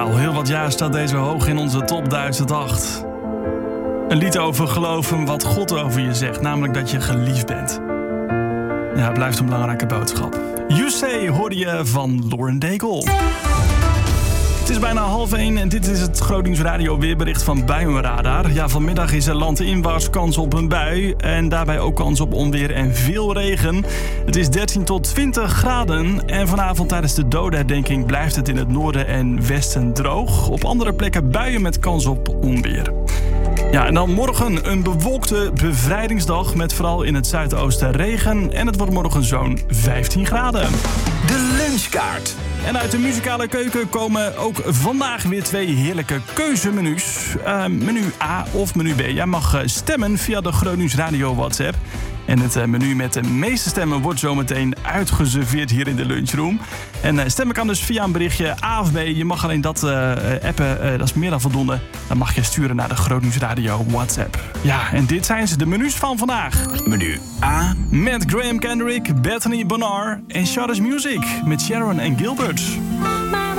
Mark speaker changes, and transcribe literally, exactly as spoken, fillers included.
Speaker 1: Ja, al heel wat jaar staat deze hoog in onze top duizend acht. Een lied over geloven wat God over je zegt, namelijk dat je geliefd bent. Ja, het blijft een belangrijke boodschap. You Say hoorde je van Lauren Daigle. Het is bijna half één en dit is het Gronings Radio weerbericht van Buienradar. Ja, vanmiddag is er landinwaarts kans op een bui en daarbij ook kans op onweer en veel regen. Het is dertien tot twintig graden en vanavond tijdens de dodenherdenking blijft het in het noorden en westen droog. Op andere plekken buien met kans op onweer. Ja, en dan morgen een bewolkte bevrijdingsdag met vooral in het zuidoosten regen. En het wordt morgen zo'n vijftien graden.
Speaker 2: De lunchkaart.
Speaker 1: En uit de muzikale keuken komen ook vandaag weer twee heerlijke keuzemenu's. Uh, menu A of menu B. Jij mag stemmen via de Gronings Radio WhatsApp. En het uh, menu met de meeste stemmen wordt zometeen uitgeserveerd hier in de lunchroom. En uh, stemmen kan dus via een berichtje A of B. Je mag alleen dat uh, appen, uh, dat is meer dan voldoende. Dan mag je sturen naar de Gronings Radio WhatsApp. Ja, en dit zijn ze, de menus van vandaag.
Speaker 2: Menu A.
Speaker 1: Met Graham Kendrick, Bethany Bernard en Charles Music met Sharon en Gilbert.